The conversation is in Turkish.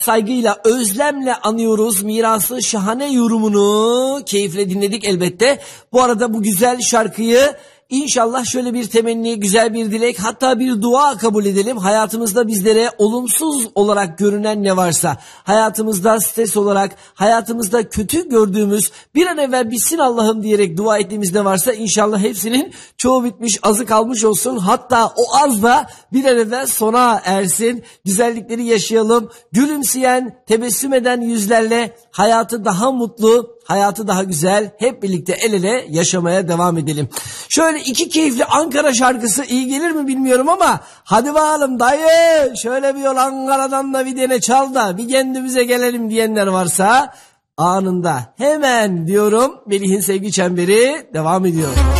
Saygıyla, özlemle anıyoruz. Mirası şahane yorumunu keyifle dinledik elbette. Bu arada bu güzel şarkıyı İnşallah şöyle bir temenni, güzel bir dilek, hatta bir dua kabul edelim. Hayatımızda bizlere olumsuz olarak görünen ne varsa, hayatımızda stres olarak, hayatımızda kötü gördüğümüz, bir an evvel bitsin Allah'ım diyerek dua ettiğimiz ne varsa inşallah hepsinin çoğu bitmiş, azı kalmış olsun. Hatta o az da bir an evvel sona ersin. Güzellikleri yaşayalım. Gülümseyen, tebessüm eden yüzlerle hayatı daha mutlu, hayatı daha güzel, hep birlikte el ele yaşamaya devam edelim. Şöyle iki keyifli Ankara şarkısı iyi gelir mi bilmiyorum ama hadi bakalım dayı, şöyle bir yol Ankara'dan da bir tane çal da bir kendimize gelelim diyenler varsa anında hemen diyorum. Melih'in sevgi çemberi devam ediyor.